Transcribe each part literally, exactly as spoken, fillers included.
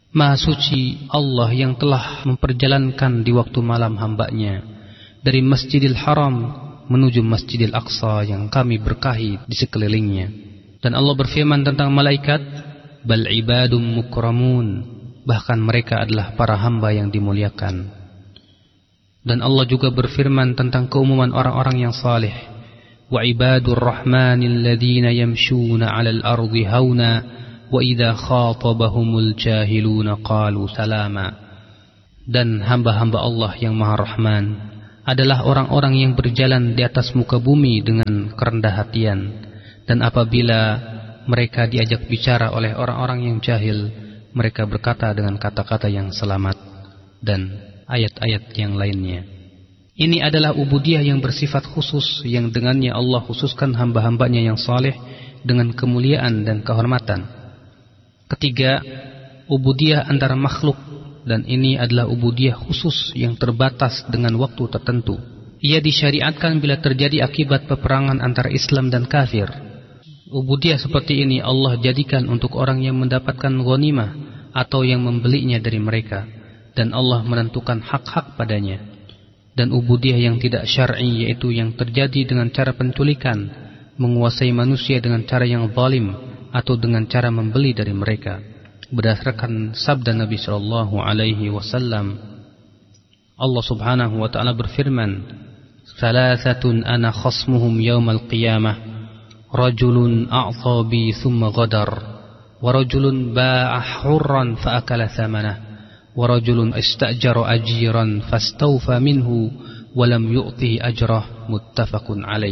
Maha suci Allah yang telah memperjalankan di waktu malam hambanya dari Masjidil Haram menuju Masjidil Aqsa yang kami berkahi di sekelilingnya. Dan Allah berfirman tentang malaikat, bal ibadum mukramun, bahkan mereka adalah para hamba yang dimuliakan. Dan Allah juga berfirman tentang keumuman orang-orang yang saleh, wa ibadur rahmanil ladzina yamshuna 'alal ardi hauna wa idza khatabahumul jahiluna qalu salama. Dan hamba-hamba Allah yang Maha Rahman adalah orang-orang yang berjalan di atas muka bumi dengan kerendah hatian, dan apabila mereka diajak bicara oleh orang-orang yang jahil, mereka berkata dengan kata-kata yang selamat, dan ayat-ayat yang lainnya. Ini adalah ubudiyah yang bersifat khusus, yang dengannya Allah khususkan hamba-hambanya yang saleh dengan kemuliaan dan kehormatan. Ketiga, ubudiyah antara makhluk, dan ini adalah ubudiyah khusus yang terbatas dengan waktu tertentu. Ia disyariatkan bila terjadi akibat peperangan antara Islam dan kafir. Ubudiyah seperti ini Allah jadikan untuk orang yang mendapatkan ghanimah atau yang membelinya dari mereka, dan Allah menentukan hak-hak padanya. Dan ubudiyah yang tidak syar'i, yaitu yang terjadi dengan cara penculikan, menguasai manusia dengan cara yang zalim, atau dengan cara membeli dari mereka. Berdasarkan sabda Nabi sallallahu alaihi wasallam, Allah Subhanahu wa taala berfirman, "Salasatun ana khasmuhum yaumal qiyamah, rajulun a'ta bi thumma ghadar, wa rajulun ba'a hurran fa akala thamanah, wa rajulun istajara ajiran fastawfa minhu wa lam yu'tihi ajrah." Muttafaqun alaih.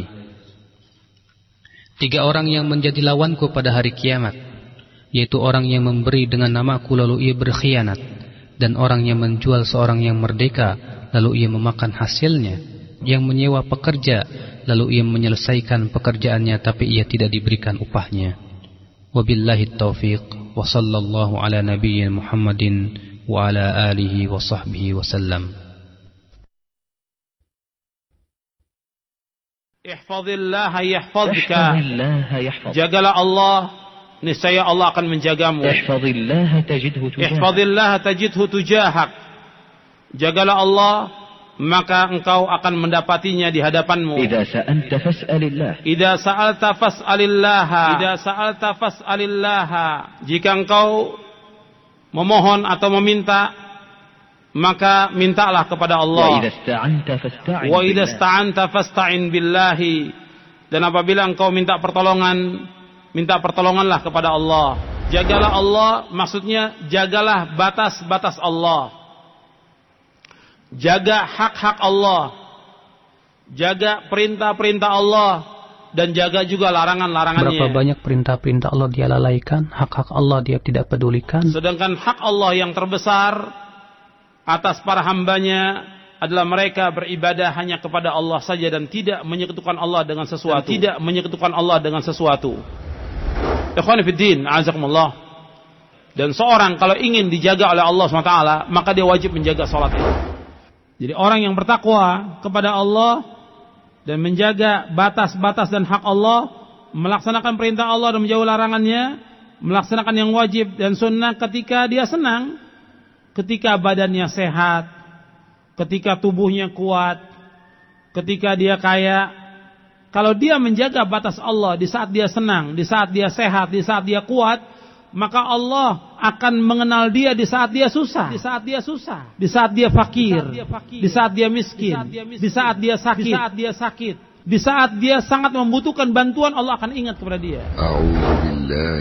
Tiga orang yang menjadi lawanku pada hari kiamat, yaitu orang yang memberi dengan namaku lalu ia berkhianat, dan orang yang menjual seorang yang merdeka lalu ia memakan hasilnya, yang menyewa pekerja lalu ia menyelesaikan pekerjaannya tapi ia tidak diberikan upahnya. Wabillahi taufiq, wa sallallahu ala nabiyyin Muhammadin wa ala alihi wa sahbihi wasallam. Ihfazillah yahfazka, jagalah Allah, niscaya Allah akan menjagamu. Ihfazillah tajidhu tujahak, Ihfazillah tajidhu tujahak, jagalah Allah, maka engkau akan mendapatinya di hadapanmu. Idza sa'alta fas'alillah, Idza sa'alta fas'alillah, Idza sa'alta fas'alillah, jika engkau memohon atau meminta, maka mintalah kepada Allah. Wa idza ista'anta fasta'in Wa idza ista'anta fasta'in billahi, dan apabila engkau minta pertolongan, minta pertolonganlah kepada Allah. Jagalah Allah, maksudnya jagalah batas-batas Allah, jaga hak-hak Allah, jaga perintah-perintah Allah, dan jaga juga larangan-larangannya. Berapa banyak perintah-perintah Allah dia lalaikan, hak-hak Allah dia tidak pedulikan. Sedangkan hak Allah yang terbesar atas para hambanya adalah mereka beribadah hanya kepada Allah saja dan tidak menyekutukan Allah dengan sesuatu. Dan tidak menyekutukan Allah dengan sesuatu. Ikhwan fillah, a'azakumullah. Dan seorang kalau ingin dijaga oleh Allah subhanahu wa taala, maka dia wajib menjaga salat itu. Jadi orang yang bertakwa kepada Allah dan menjaga batas-batas dan hak Allah, melaksanakan perintah Allah dan menjauhi larangannya, melaksanakan yang wajib dan sunnah ketika dia senang, ketika badannya sehat, ketika tubuhnya kuat, ketika dia kaya. Kalau dia menjaga batas Allah di saat dia senang, di saat dia sehat, di saat dia kuat, maka Allah akan mengenal dia di saat dia susah, di saat dia susah, di saat dia fakir, di saat dia miskin, di saat dia sakit, di saat dia sakit, di saat dia sangat membutuhkan bantuan, Allah akan ingat kepada dia.